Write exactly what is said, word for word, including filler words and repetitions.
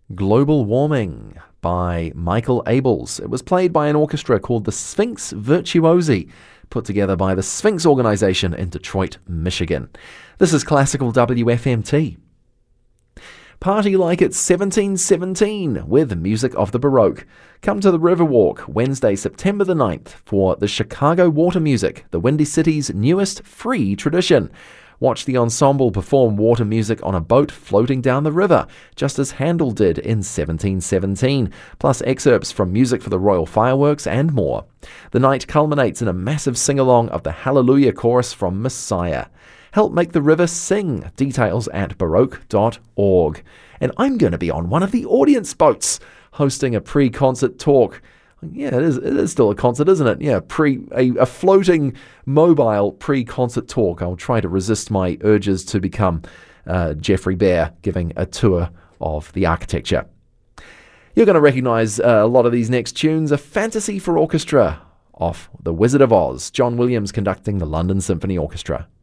Global Warming by Michael Abels. It was played by an orchestra called the Sphinx Virtuosi, put together by the Sphinx Organization in Detroit, Michigan. This is Classical W F M T. Party like it's seventeen seventeen with music of the Baroque. Come to the Riverwalk Wednesday, September the ninth for the Chicago Water Music, the Windy City's newest free tradition. Watch the ensemble perform water music on a boat floating down the river, just as Handel did in seventeen seventeen, plus excerpts from Music for the Royal Fireworks and more. The night culminates in a massive sing-along of the Hallelujah Chorus from Messiah. Help make the river sing. Details at baroque dot org. And I'm going to be on one of the audience boats, hosting a pre-concert talk. Yeah, it is, it is still a concert, isn't it? Yeah, pre a, a floating mobile pre-concert talk. I'll try to resist my urges to become uh, Jeffrey Bear giving a tour of the architecture. You're going to recognize uh, a lot of these next tunes. A Fantasy for Orchestra off The Wizard of Oz. John Williams conducting the London Symphony Orchestra.